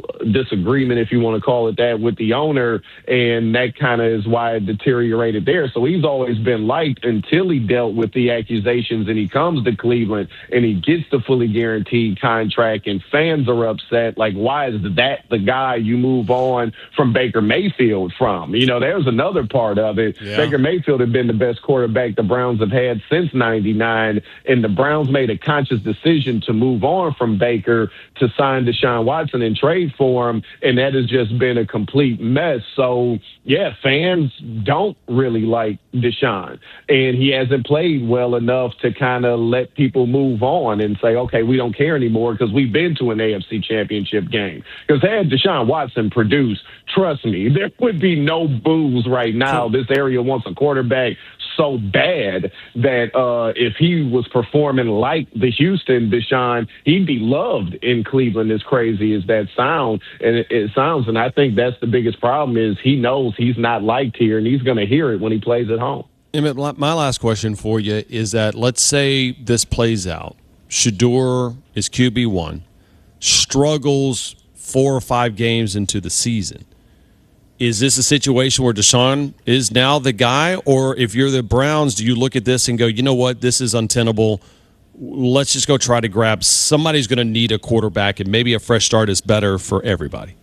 disagreement, if you want to call it that, with the owner, and that kind of is why it deteriorated there. So he's always been liked until he dealt with the accusations, and he comes to Cleveland and he gets the fully guaranteed contract, and fans are upset. Like, why is that the guy you move on from Baker Mayfield from? There's another part of it. Yeah. Baker Mayfield had been the best quarterback the Browns have had since 99, and the Browns made a conscious decision to move on from Baker to sign Deshaun Watson and trade for him, and that has just been a complete mess. So, yeah, fans don't really like Deshaun, and he hasn't played well enough to kind of let people move on and say, okay, we don't care anymore because we've been to an AFC championship game. Because had Deshaun Watson produced, trust me, there would be no boos right now. This area wants a quarterback so bad that if he was performing like the Houston Deshaun, he'd be loved in Cleveland, as crazy as that sounds. And I think that's the biggest problem is he knows he's not liked here, and he's going to hear it when he plays at home. Emmett, my last question for you is that let's say this plays out. Shedeur is QB1, struggles 4 or 5 games into the season. Is this a situation where Deshaun is now the guy? Or if you're the Browns, do you look at this and go, you know what, this is untenable. Let's just go try to grab somebody's going to need a quarterback, and maybe a fresh start is better for everybody?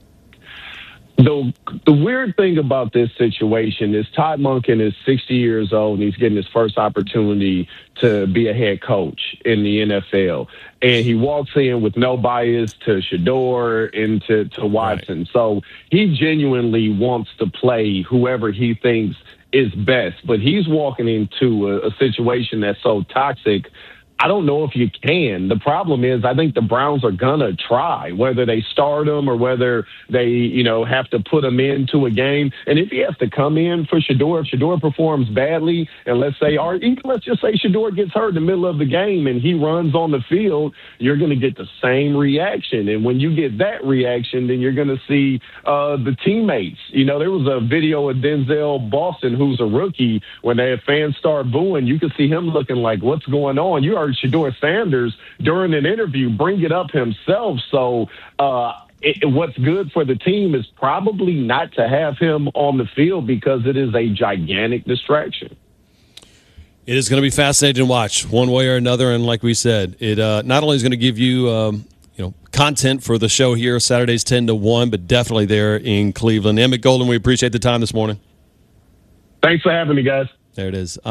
The weird thing about this situation is Todd Monken is 60 years old, and he's getting his first opportunity to be a head coach in the NFL. And he walks in with no bias to Shedeur and to Watson. Right. So he genuinely wants to play whoever he thinks is best. But he's walking into a situation that's so toxic, I don't know if you can. The problem is I think the Browns are going to try, whether they start him or whether they, have to put him into a game. And if he has to come in for Shedeur, if Shedeur performs badly, and let's just say Shedeur gets hurt in the middle of the game and he runs on the field, you're going to get the same reaction. And when you get that reaction, then you're going to see the teammates. There was a video of Denzel Boston, who's a rookie, when they had fans start booing, you could see him looking like, what's going on? You heard Shedeur Sanders during an interview bring it up himself. So what's good for the team is probably not to have him on the field because it is a gigantic distraction. It is going to be fascinating to watch one way or another. And like we said, it not only is going to give you content for the show here Saturdays 10 to 1, but definitely there in Cleveland. Emmett Golden, we appreciate the time this morning. Thanks for having me, guys. There it is.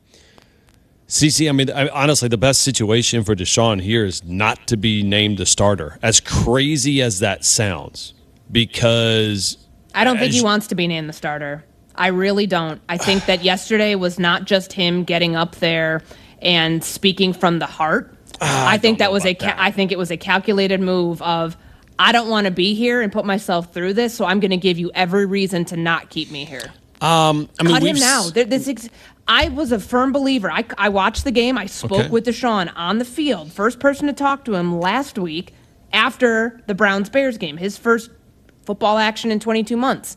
CC, honestly, the best situation for Deshaun here is not to be named the starter, as crazy as that sounds, because I don't think he wants to be named the starter. I really don't. I think that yesterday was not just him getting up there and speaking from the heart. I think that was I think it was a calculated move of, I don't want to be here and put myself through this, so I'm going to give you every reason to not keep me here. Cut him now. I was a firm believer. I watched the game. I spoke with Deshaun on the field. First person to talk to him last week after the Browns-Bears game, his first football action in 22 months.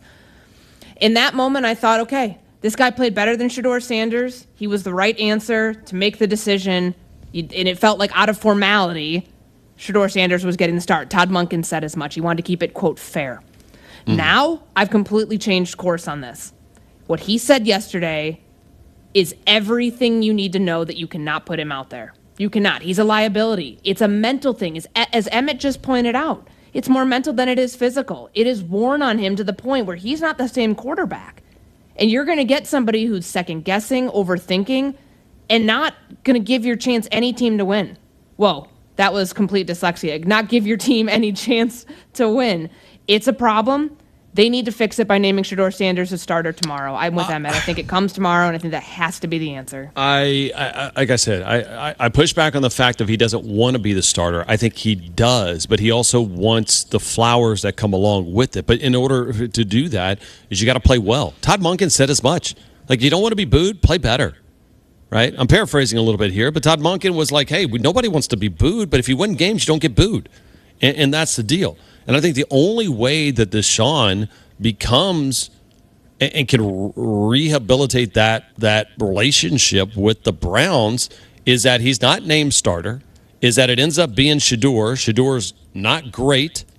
In that moment, I thought, okay, this guy played better than Shedeur Sanders. He was the right answer to make the decision, and it felt like out of formality, Shedeur Sanders was getting the start. Todd Monken said as much. He wanted to keep it, quote, fair. Now, I've completely changed course on this. What he said yesterday is everything you need to know that you cannot put him out there. You cannot. He's a liability. It's a mental thing. As Emmett just pointed out, it's more mental than it is physical. It is worn on him to the point where he's not the same quarterback. And you're going to get somebody who's second-guessing, overthinking, and not going to give your chance any team to win. Whoa, that was complete dyslexia. Not give your team any chance to win. It's a problem. They need to fix it by naming Shedeur Sanders a starter tomorrow. I'm with Emmett. I think it comes tomorrow, and I think that has to be the answer. Like I said, I push back on the fact of he doesn't want to be the starter. I think he does, but he also wants the flowers that come along with it. But in order to do that, is you got to play well. Todd Monken said as much. Like, you don't want to be booed, play better. Right? I'm paraphrasing a little bit here, but Todd Monken was like, hey, nobody wants to be booed, but if you win games, you don't get booed. And that's the deal. And I think the only way that Deshaun becomes and can rehabilitate that relationship with the Browns is that he's not named starter, is that it ends up being Shedeur. Shedeur's not great,